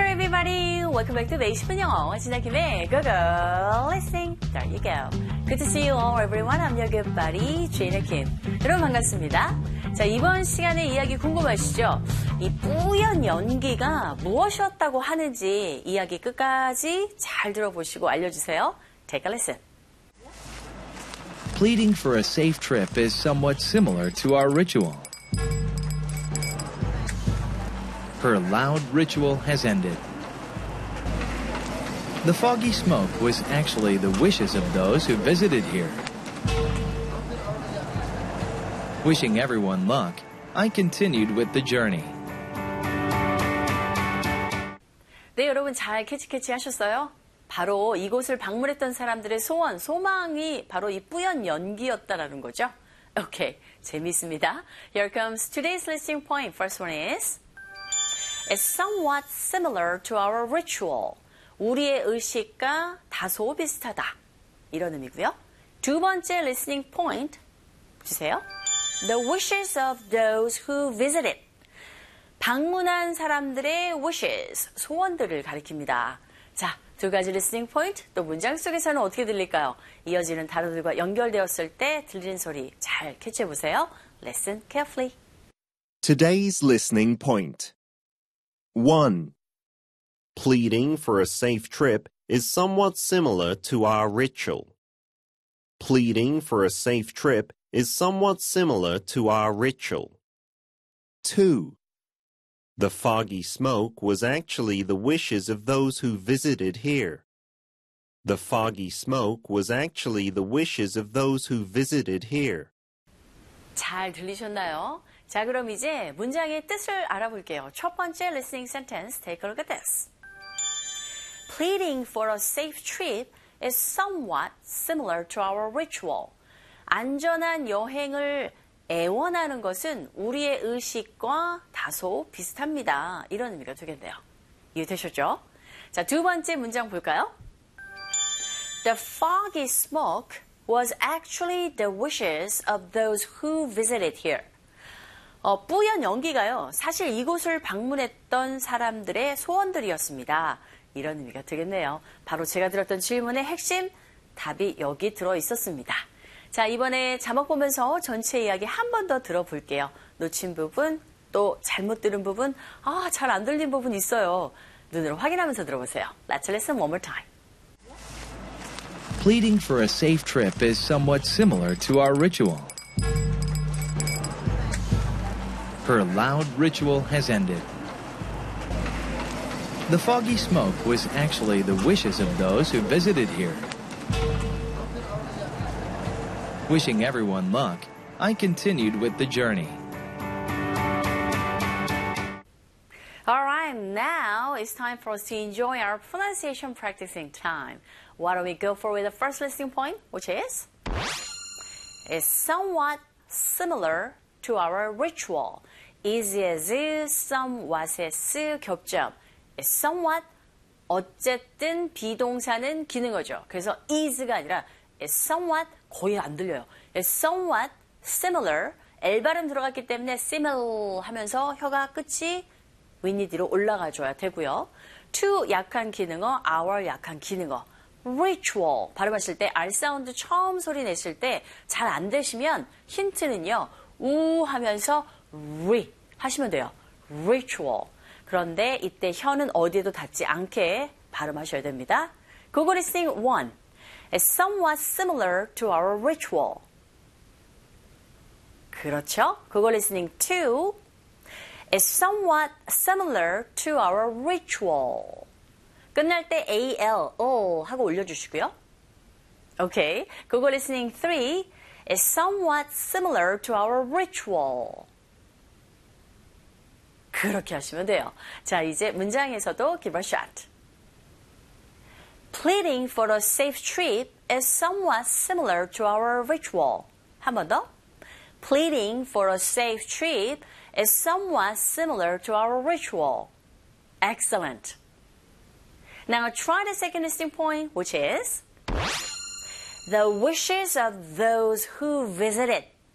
Hello everybody, welcome back to 120분 영어. 진아킴의 Go Go Listening. There you go. Good to see you all everyone. I'm your good buddy, Gina Kim. 여러분 반갑습니다. 자, 이번 시간에 이야기 궁금하시죠? 이 뿌연 연기가 무엇이었다고 하는지 이야기 끝까지 잘 들어보시고 알려주세요. Take a listen. Pleading for a safe trip is somewhat similar to our ritual. Her loud ritual has ended. The foggy smoke was actually the wishes of those who visited here. Wishing everyone luck, I continued with the journey. 네, 여러분 잘 캐치 하셨어요? 바로 이곳을 방문했던 사람들의 소원, 소망이 바로 이 뿌연 연기였다라는 거죠. 오케이, 재미있습니다. Here comes today's listening point. First one is It's somewhat similar to our ritual. 우리의 의식과 다소 비슷하다. 이런 의미고요. 두 번째 listening point 주세요. The wishes of those who visited. 방문한 사람들의 wishes, 소원들을 가리킵니다. 자, 두 가지 listening point, 또 문장 속에서는 어떻게 들릴까요? 이어지는 단어들과 연결되었을 때 들리는 소리 잘 캐치해보세요. Listen carefully. Today's listening point. 1. Pleading for a safe trip is somewhat similar to our ritual. Pleading for a safe trip is somewhat similar to our ritual. 2. The foggy smoke was actually the wishes of those who visited here. The foggy smoke was actually the wishes of those who visited here. 잘 들리셨나요? 자, 그럼 이제 문장의 뜻을 알아볼게요. 첫 번째 listening sentence, take a look at this. Pleading for a safe trip is somewhat similar to our ritual. 안전한 여행을 애원하는 것은 우리의 의식과 다소 비슷합니다. 이런 의미가 되겠네요. 이해되셨죠? 자, 두 번째 문장 볼까요? The foggy smoke was actually the wishes of those who visited here. 뿌연 연기가요, 사실 이곳을 방문했던 사람들의 소원들이었습니다. 이런 의미가 되겠네요. 바로 제가 들었던 질문의 핵심 답이 여기 들어 있었습니다. 자, 이번에 자막 보면서 전체 이야기 한 번 더 들어볼게요. 놓친 부분, 또 잘못 들은 부분, 잘 안 들린 부분 있어요. 눈으로 확인하면서 들어보세요. Let's listen one more time. Pleading for a safe trip is somewhat similar to our ritual. Her loud ritual has ended. The foggy smoke was actually the wishes of those who visited here. Wishing everyone luck, I continued with the journey. All right, now it's time for us to enjoy our pronunciation practicing time. Why don't we go for with the first listening point, which is It's somewhat similar to our ritual. is as, somewhat as 겹점. It's somewhat 어쨌든 비동사는 기능어죠. 그래서 is가 아니라 it's somewhat 거의 안 들려요. It's somewhat similar. L 발음 들어갔기 때문에 similar 하면서 혀가 끝이 윗니뒤로 올라가줘야 되고요. to 약한 기능어, our 약한 기능어. ritual 발음하실 때 R 사운드 처음 소리 냈을 때 잘 안 되시면 힌트는요. 우 하면서 re 하시면 돼요. ritual. 그런데 이때 혀는 어디에도 닿지 않게 발음하셔야 됩니다. 그거 listening 1. It's somewhat similar to our ritual. 그렇죠? 그거 listening 2. It's somewhat similar to our ritual. 끝날 때 AL, O 하고 올려주시고요. 오케이. 그거 listening 3. It's somewhat similar to our ritual. 그렇게 하시면 돼요. 자, 이제 문장에서도 give a shot. Pleading for a safe trip is somewhat similar to our ritual. 한 번 더. Pleading for a safe trip is somewhat similar to our ritual. Excellent. Now try the second listening point, which is the wishes of those who visited.